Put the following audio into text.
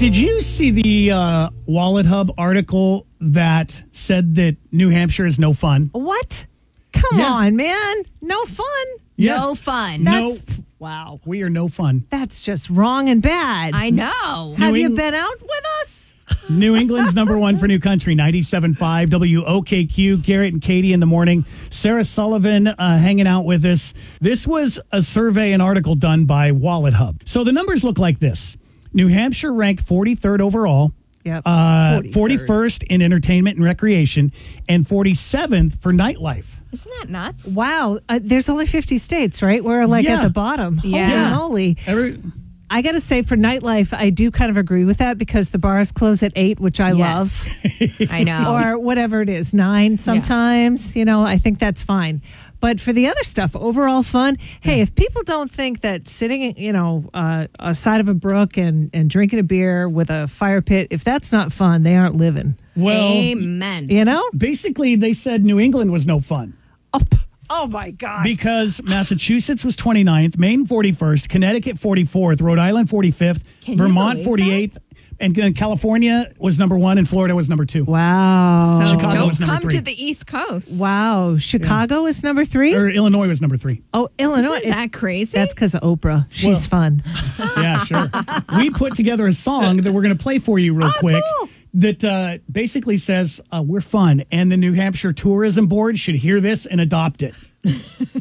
Did you see the Wallet Hub article that said that New Hampshire is no fun? What? Come on, man. No fun. Yeah. No fun. Wow. We are no fun. That's just wrong and bad. I know. Have you Eng- been out with us? New England's number one for New Country, 97.5 WOKQ. Garrett and Katie in the morning. Sarah Sullivan hanging out with us. This was a survey, an article done by Wallet Hub. So the numbers look like this. New Hampshire ranked 43rd overall. Yep. 41st in entertainment and recreation, and 47th for nightlife. Isn't that nuts? Wow. There's only 50 states, right? We're like at the bottom. Yeah. Holy moly. I got to say, for nightlife, I do kind of agree with that because the bars close at 8, which I love. I know. Or whatever it is, 9 sometimes. You know, I think that's fine. But for the other stuff, overall fun. Hey, if people don't think that sitting, aside of a brook and drinking a beer with a fire pit, if that's not fun, they aren't living. Well, Amen. You know? basically, they said New England was no fun. Oh my God. Because Massachusetts was 29th, Maine 41st, Connecticut 44th, Rhode Island 45th, Can you Vermont believe 48th, and then California was number 1 and Florida was number 2. Wow. So Chicago don't was number come 3. to the East Coast. Wow. Chicago is number 3? Or Illinois was number 3. Oh, Illinois. Isn't that crazy? That's because of Oprah. She's fun. Yeah, sure. We put together a song that we're going to play for you real quick. Cool. That basically says we're fun, and the New Hampshire Tourism Board should hear this and adopt it.